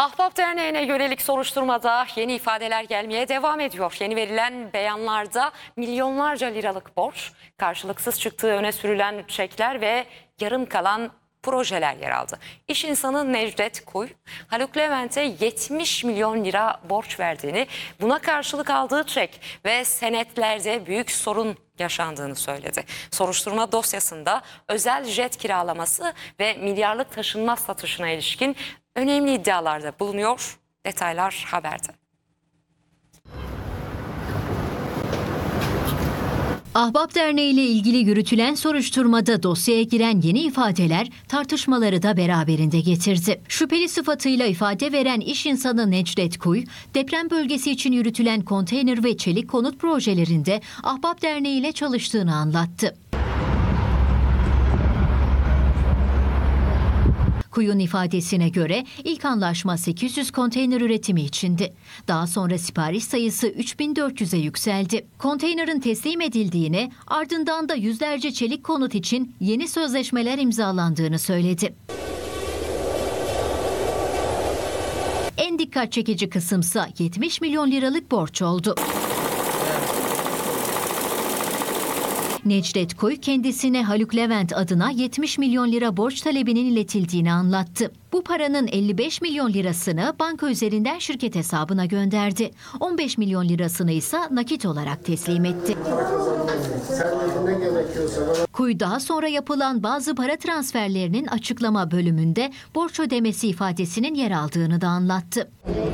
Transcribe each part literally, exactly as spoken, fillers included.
Ahbap Derneği'ne yönelik soruşturmada yeni ifadeler gelmeye devam ediyor. Yeni verilen beyanlarda milyonlarca liralık borç, karşılıksız çıktığı öne sürülen çekler ve yarım kalan projeler yer aldı. İş insanı Necdet Kuy, Haluk Levent'e yetmiş milyon lira borç verdiğini, buna karşılık aldığı çek ve senetlerde büyük sorun yaşandığını söyledi. Soruşturma dosyasında özel jet kiralaması ve milyarlık taşınmaz satışına ilişkin önemli iddialarda bulunuyor. Detaylar haberde. Ahbap Derneği ile ilgili yürütülen soruşturmada dosyaya giren yeni ifadeler tartışmaları da beraberinde getirdi. Şüpheli sıfatıyla ifade veren iş insanı Necdet Kuy, deprem bölgesi için yürütülen konteyner ve çelik konut projelerinde Ahbap Derneği ile çalıştığını anlattı. Kuyu'nun ifadesine göre ilk anlaşma sekiz yüz konteyner üretimi içindi. Daha sonra sipariş sayısı üç bin dört yüze yükseldi. Konteynerin teslim edildiğini, ardından da yüzlerce çelik konut için yeni sözleşmeler imzalandığını söyledi. En dikkat çekici kısımsa yetmiş milyon liralık borç oldu. Necdet Kuy kendisine Haluk Levent adına yetmiş milyon lira borç talebinin iletildiğini anlattı. Bu paranın elli beş milyon lirasını banka üzerinden şirket hesabına gönderdi. on beş milyon lirasını ise nakit olarak teslim etti. Kuy daha sonra yapılan bazı para transferlerinin açıklama bölümünde borç ödemesi ifadesinin yer aldığını da anlattı.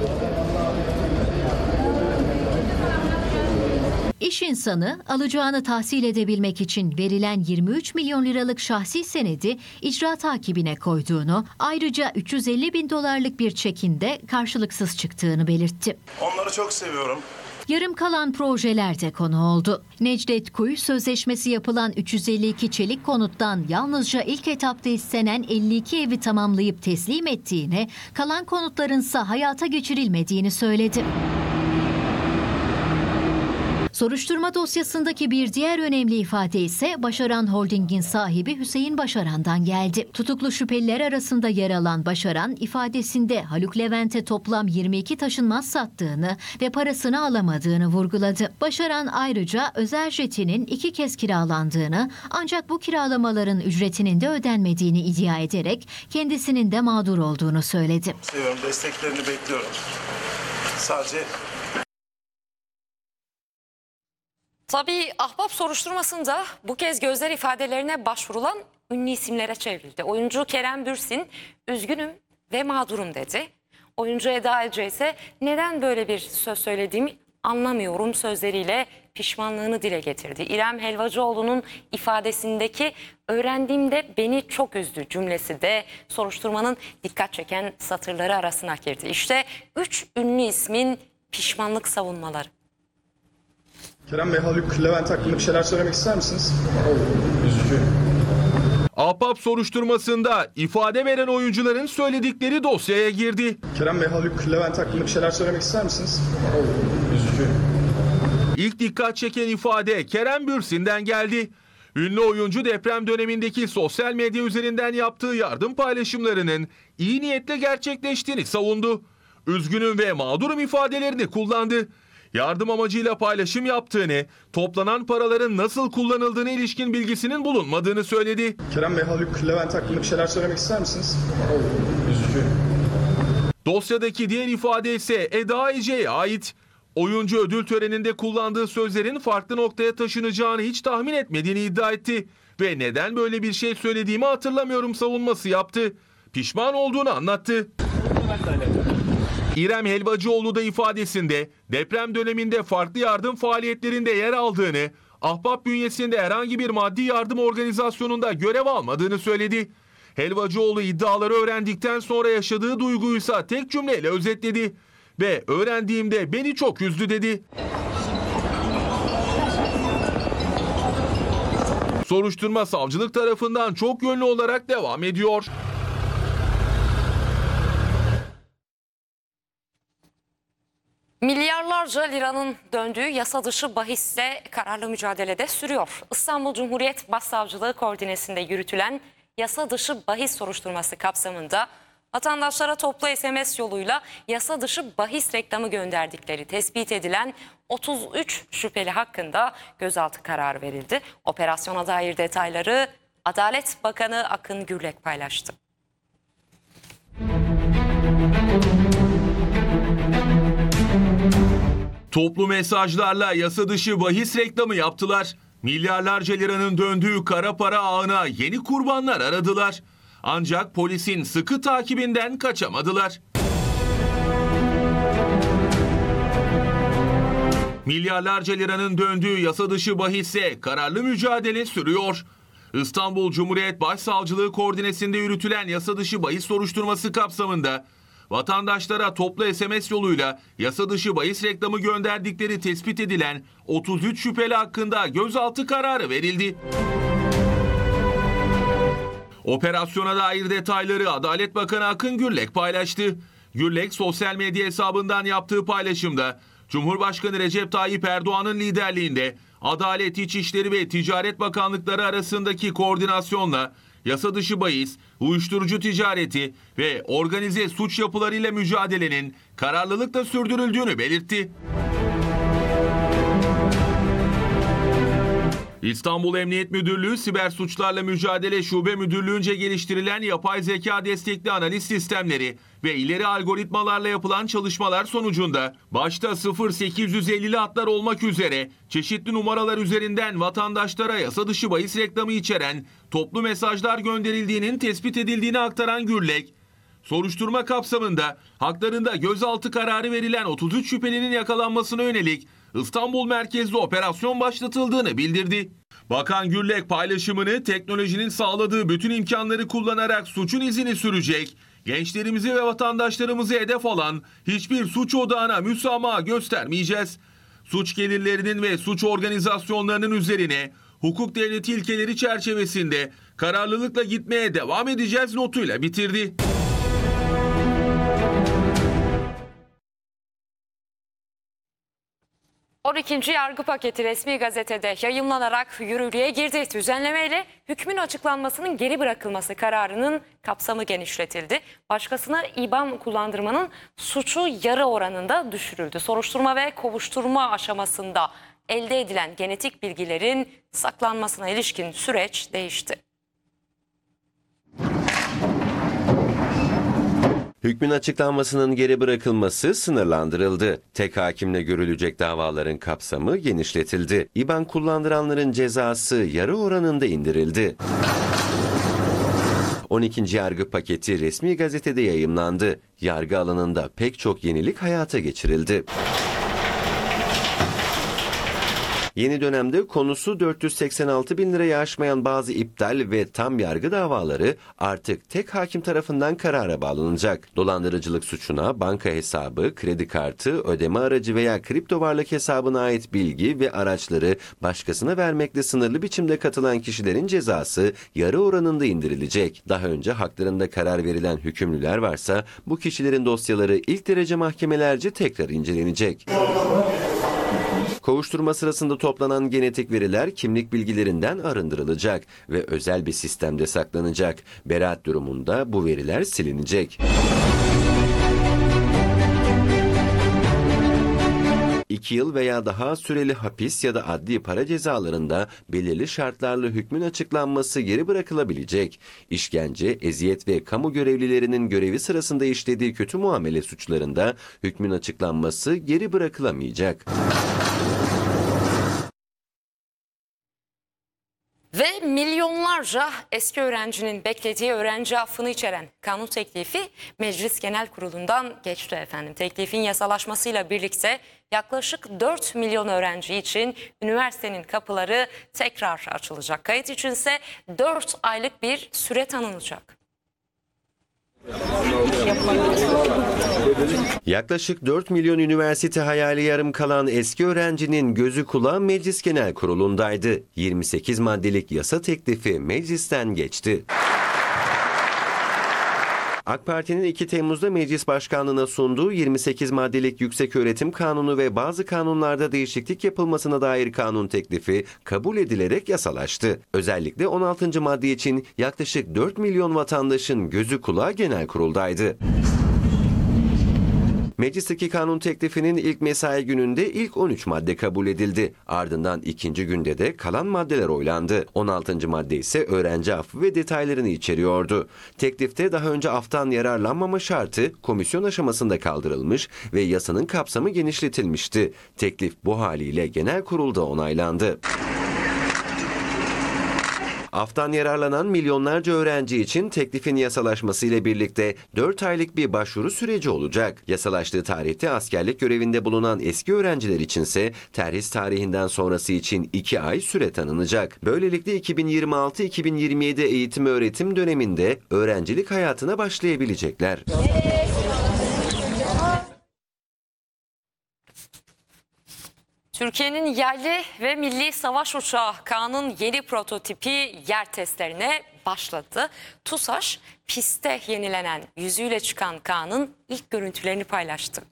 İş insanı alacağını tahsil edebilmek için verilen yirmi üç milyon liralık şahsi senedi icra takibine koyduğunu, ayrıca üç yüz elli bin dolarlık bir çekin de karşılıksız çıktığını belirtti. Onları çok seviyorum. Yarım kalan projeler de konu oldu. Necdet Kuy, sözleşmesi yapılan üç yüz elli iki çelik konuttan yalnızca ilk etapta istenen elli iki evi tamamlayıp teslim ettiğini, kalan konutlarınsa hayata geçirilmediğini söyledi. Soruşturma dosyasındaki bir diğer önemli ifade ise Başaran Holding'in sahibi Hüseyin Başaran'dan geldi. Tutuklu şüpheliler arasında yer alan Başaran, ifadesinde Haluk Levent'e toplam yirmi iki taşınmaz sattığını ve parasını alamadığını vurguladı. Başaran ayrıca özel jetinin iki kez kiralandığını, ancak bu kiralamaların ücretinin de ödenmediğini iddia ederek kendisinin de mağdur olduğunu söyledi. Seviyorum, desteklerini bekliyorum. Sadece... Tabii Ahbap soruşturmasında bu kez gözler ifadelerine başvurulan ünlü isimlere çevrildi. Oyuncu Kerem Bürsin, üzgünüm ve mağdurum dedi. Oyuncu Eda Ece ise neden böyle bir söz söylediğimi anlamıyorum sözleriyle pişmanlığını dile getirdi. İrem Helvacıoğlu'nun ifadesindeki öğrendiğimde beni çok üzdü cümlesi de soruşturmanın dikkat çeken satırları arasına girdi. İşte üç ünlü ismin pişmanlık savunmaları. Kerem Bey, Haluk Levent hakkında bir şeyler söylemek ister misiniz? Üzücü. Ahbap soruşturmasında ifade veren oyuncuların söyledikleri dosyaya girdi. Kerem Bey, Haluk Levent hakkında bir şeyler söylemek ister misiniz? Üzücü. İlk dikkat çeken ifade Kerem Bürsin'den geldi. Ünlü oyuncu deprem dönemindeki sosyal medya üzerinden yaptığı yardım paylaşımlarının iyi niyetle gerçekleştiğini savundu. Üzgünüm ve mağdurum ifadelerini kullandı. Yardım amacıyla paylaşım yaptığını, toplanan paraların nasıl kullanıldığına ilişkin bilgisinin bulunmadığını söyledi. Kerem Bey, Haluk Levent hakkında bir şeyler söylemek ister misiniz? Üzücü. Dosyadaki diğer ifade ise Eda Ece'ye ait. Oyuncu ödül töreninde kullandığı sözlerin farklı noktaya taşınacağını hiç tahmin etmediğini iddia etti. Ve neden böyle bir şey söylediğimi hatırlamıyorum savunması yaptı. Pişman olduğunu anlattı. İrem Helvacıoğlu da ifadesinde deprem döneminde farklı yardım faaliyetlerinde yer aldığını, Ahbap bünyesinde herhangi bir maddi yardım organizasyonunda görev almadığını söyledi. Helvacıoğlu iddiaları öğrendikten sonra yaşadığı duyguysa tek cümleyle özetledi ve öğrendiğimde beni çok üzdü dedi. Soruşturma savcılık tarafından çok yönlü olarak devam ediyor. Milyarlarca liranın döndüğü yasa dışı bahisle kararlı mücadelede sürüyor. İstanbul Cumhuriyet Başsavcılığı koordinesinde yürütülen yasa dışı bahis soruşturması kapsamında Vatandaşlara toplu S M S yoluyla yasa dışı bahis reklamı gönderdikleri tespit edilen otuz üç şüpheli hakkında gözaltı kararı verildi. Operasyona dair detayları Adalet Bakanı Akın Gürlek paylaştı. Toplu mesajlarla yasa dışı bahis reklamı yaptılar. Milyarlarca liranın döndüğü kara para ağına yeni kurbanlar aradılar. Ancak polisin sıkı takibinden kaçamadılar. Milyarlarca liranın döndüğü yasa dışı bahisse kararlı mücadele sürüyor. İstanbul Cumhuriyet Başsavcılığı koordinesinde yürütülen yasa dışı bahis soruşturması kapsamında vatandaşlara toplu S M S yoluyla yasa dışı bahis reklamı gönderdikleri tespit edilen otuz üç şüpheli hakkında gözaltı kararı verildi. Operasyona dair detayları Adalet Bakanı Akın Gürlek paylaştı. Gürlek sosyal medya hesabından yaptığı paylaşımda Cumhurbaşkanı Recep Tayyip Erdoğan'ın liderliğinde Adalet, İçişleri ve Ticaret Bakanlıkları arasındaki koordinasyonla yasa dışı bahis, uyuşturucu ticareti ve organize suç yapılarıyla mücadelenin kararlılıkla sürdürüldüğünü belirtti. İstanbul Emniyet Müdürlüğü Siber Suçlarla Mücadele Şube Müdürlüğü'nce geliştirilen yapay zeka destekli analiz sistemleri ve ileri algoritmalarla yapılan çalışmalar sonucunda başta sıfır sekiz yüz ellili hatlar olmak üzere çeşitli numaralar üzerinden vatandaşlara yasa dışı bahis reklamı içeren toplu mesajlar gönderildiğinin tespit edildiğini aktaran Gürlek, soruşturma kapsamında haklarında gözaltı kararı verilen otuz üç şüphelinin yakalanmasına yönelik İstanbul merkezli operasyon başlatıldığını bildirdi. Bakan Gürlek paylaşımını teknolojinin sağladığı bütün imkanları kullanarak suçun izini sürecek, gençlerimizi ve vatandaşlarımızı hedef alan hiçbir suç odağına müsamaha göstermeyeceğiz. Suç gelirlerinin ve suç organizasyonlarının üzerine hukuk devleti ilkeleri çerçevesinde kararlılıkla gitmeye devam edeceğiz notuyla bitirdi. on ikinci yargı paketi resmi gazetede yayımlanarak yürürlüğe girdi. Düzenlemeyle hükmün açıklanmasının geri bırakılması kararının kapsamı genişletildi. Başkasına İ B A N kullandırmanın suçu yarı oranında düşürüldü. Soruşturma ve kovuşturma aşamasında elde edilen genetik bilgilerin saklanmasına ilişkin süreç değişti. Hükmün açıklanmasının geri bırakılması sınırlandırıldı. Tek hakimle görülecek davaların kapsamı genişletildi. İ B A N kullandıranların cezası yarı oranında indirildi. on ikinci yargı paketi resmi gazetede yayımlandı. Yargı alanında pek çok yenilik hayata geçirildi. Yeni dönemde konusu dört yüz seksen altı bin lirayı aşmayan bazı iptal ve tam yargı davaları artık tek hakim tarafından karara bağlanacak. Dolandırıcılık suçuna banka hesabı, kredi kartı, ödeme aracı veya kripto varlık hesabına ait bilgi ve araçları başkasına vermekle sınırlı biçimde katılan kişilerin cezası yarı oranında indirilecek. Daha önce haklarında karar verilen hükümlüler varsa bu kişilerin dosyaları ilk derece mahkemelerce tekrar incelenecek. Kovuşturma sırasında toplanan genetik veriler kimlik bilgilerinden arındırılacak ve özel bir sistemde saklanacak. Beraat durumunda bu veriler silinecek. İki yıl veya daha süreli hapis ya da adli para cezalarında belirli şartlarla hükmün açıklanması geri bırakılabilecek. İşkence, eziyet ve kamu görevlilerinin görevi sırasında işlediği kötü muamele suçlarında hükmün açıklanması geri bırakılamayacak. Ve milyonlarca eski öğrencinin beklediği öğrenci affını içeren kanun teklifi Meclis Genel Kurulu'ndan geçti efendim. Teklifin yasalaşmasıyla birlikte yaklaşık dört milyon öğrenci için üniversitenin kapıları tekrar açılacak. Kayıt içinse dört aylık bir süre tanınacak. Yaklaşık dört milyon üniversite hayali yarım kalan eski öğrencinin gözü kulağı Meclis Genel Kurulu'ndaydı. yirmi sekiz maddelik yasa teklifi meclisten geçti. AK Parti'nin iki Temmuz'da meclis başkanlığına sunduğu yirmi sekiz maddelik Yükseköğretim Kanunu ve bazı kanunlarda değişiklik yapılmasına dair kanun teklifi kabul edilerek yasalaştı. Özellikle on altıncı madde için yaklaşık dört milyon vatandaşın gözü kulağı genel kuruldaydı. Meclisteki kanun teklifinin ilk mesai gününde ilk on üç madde kabul edildi. Ardından ikinci günde de kalan maddeler oylandı. on altıncı madde ise öğrenci affı ve detaylarını içeriyordu. Teklifte daha önce aftan yararlanmama şartı komisyon aşamasında kaldırılmış ve yasanın kapsamı genişletilmişti. Teklif bu haliyle genel kurulda onaylandı. Aftan yararlanan milyonlarca öğrenci için teklifin yasalaşması ile birlikte dört aylık bir başvuru süreci olacak. Yasalaştığı tarihte askerlik görevinde bulunan eski öğrenciler içinse terhis tarihinden sonrası için iki ay süre tanınacak. Böylelikle iki bin yirmi altı iki bin yirmi yedi eğitim öğretim döneminde öğrencilik hayatına başlayabilecekler. Türkiye'nin yerli ve milli savaş uçağı Kaan'ın yeni prototipi yer testlerine başladı. TUSAŞ pistte yenilenen yüzüyle çıkan Kaan'ın ilk görüntülerini paylaştı.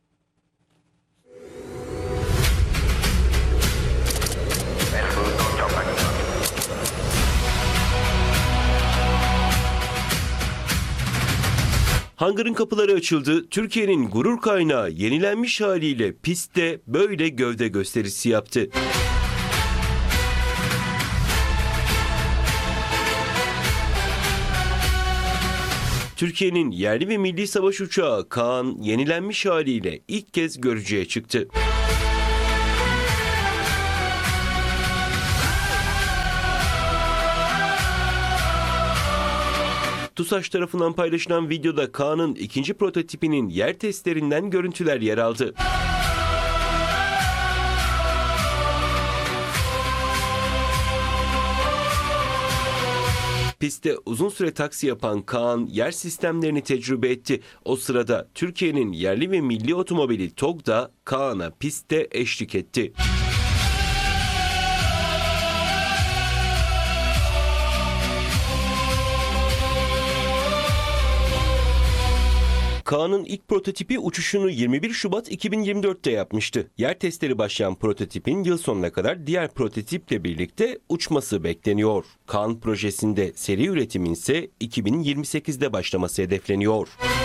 Hangarın kapıları açıldı. Türkiye'nin gurur kaynağı yenilenmiş haliyle pistte böyle gövde gösterisi yaptı. Türkiye'nin yerli ve milli savaş uçağı Kaan yenilenmiş haliyle ilk kez görücüye çıktı. TUSAŞ tarafından paylaşılan videoda Kaan'ın ikinci prototipinin yer testlerinden görüntüler yer aldı. Pistte uzun süre taksi yapan Kaan yer sistemlerini tecrübe etti. O sırada Türkiye'nin yerli ve milli otomobili TOG da Kaan'a pistte eşlik etti. Kaan'ın ilk prototipi uçuşunu yirmi bir Şubat iki bin yirmi dört'te yapmıştı. Yer testleri başlayan prototipin yıl sonuna kadar diğer prototiple birlikte uçması bekleniyor. Kaan projesinde seri üretimin ise iki bin yirmi sekiz'de başlaması hedefleniyor.